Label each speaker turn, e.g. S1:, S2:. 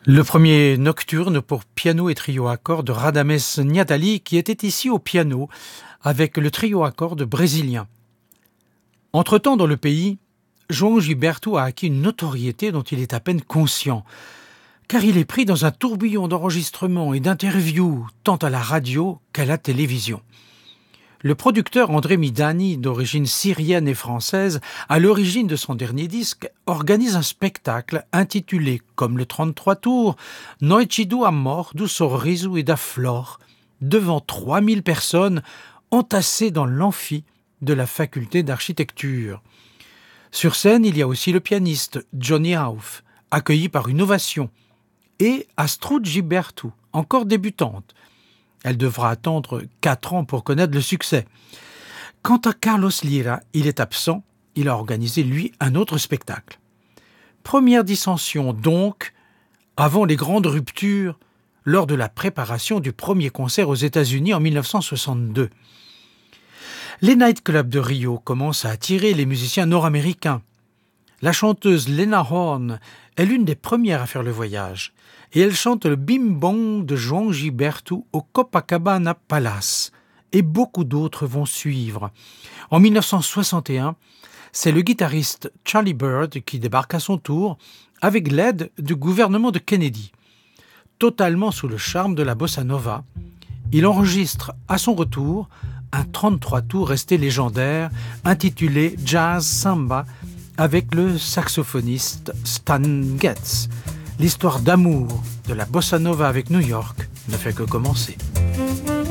S1: Le premier nocturne pour piano et trio à cordes de Radames Niadali qui était ici au piano avec le trio à cordes brésilien. Entre-temps dans le pays, João Gilberto a acquis une notoriété dont il est à peine conscient, car il est pris dans un tourbillon d'enregistrements et d'interviews tant à la radio qu'à la télévision. Le producteur André Midani, d'origine syrienne et française, à l'origine de son dernier disque, organise un spectacle intitulé, comme le 33 tours, Noite do Amor, do Sorriso e da Flor, devant 3000 personnes entassées dans l'amphi de la faculté d'architecture. Sur scène, il y a aussi le pianiste Johnny Hauff, accueilli par une ovation, et Astrud Gilberto, encore débutante. Elle devra attendre 4 ans pour connaître le succès. Quant à Carlos Lyra, il est absent. Il a organisé, lui, un autre spectacle. Première dissension, donc, avant les grandes ruptures, lors de la préparation du premier concert aux États-Unis en 1962. Les nightclubs de Rio commencent à attirer les musiciens nord-américains. La chanteuse Lena Horne est l'une des premières à faire le voyage. Et elle chante le Bim Bom de João Gilberto au Copacabana Palace. Et beaucoup d'autres vont suivre. En 1961, c'est le guitariste Charlie Byrd qui débarque à son tour avec l'aide du gouvernement de Kennedy. Totalement sous le charme de la bossa nova, il enregistre à son retour un 33 tours resté légendaire intitulé Jazz Samba avec le saxophoniste Stan Getz. L'histoire d'amour de la bossa nova avec New York ne fait que commencer.